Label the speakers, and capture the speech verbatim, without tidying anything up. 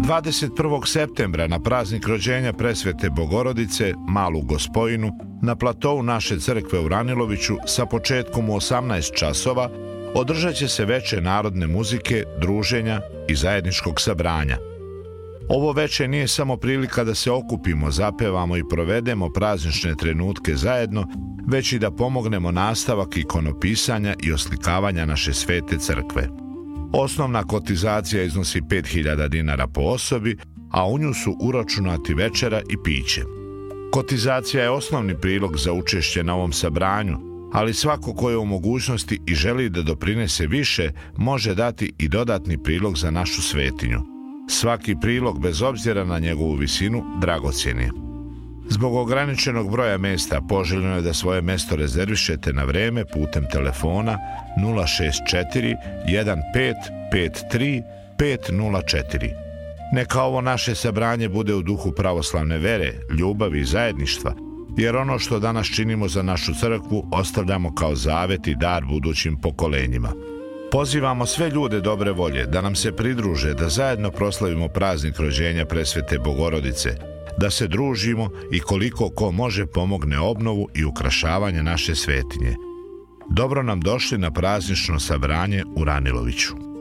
Speaker 1: dvadeset prvog septembra na praznik rođenja Presvete Bogorodice, Malu Gospojinu, na platovu naše crkve u Raniloviću sa početkom u osamnaest časova održat će se veče narodne muzike, druženja i zajedničkog sabranja. Ovo veče nije samo prilika da se okupimo, zapevamo i provedemo praznične trenutke zajedno, već i da pomognemo nastavak ikonopisanja i oslikavanja naše svete crkve. Osnovna kotizacija iznosi pet hiljada dinara po osobi, a u nju su uračunati večera i piće. Kotizacija je osnovni prilog za učešće na ovom sabranju, ali svako ko je u mogućnosti i želi da doprinese više, može dati i dodatni prilog za našu svetinju. Svaki prilog, bez obzira na njegovu visinu, dragocjen je. Zbog ograničenog broja mesta poželjno je da svoje mesto rezervišete na vreme putem telefona nula šest četiri jedan pet pet tri pet nula četiri. Neka ovo naše sabranje bude u duhu pravoslavne vere, ljubavi i zajedništva, jer ono što danas činimo za našu crkvu ostavljamo kao zavet i dar budućim pokolenjima. Pozivamo sve ljude dobre volje da nam se pridruže, da zajedno proslavimo praznik rođenja Presvete Bogorodice, da se družimo i koliko ko može pomogne obnovu i ukrašavanje naše svetinje. Dobro nam došli na praznično sabranje u Raniloviću.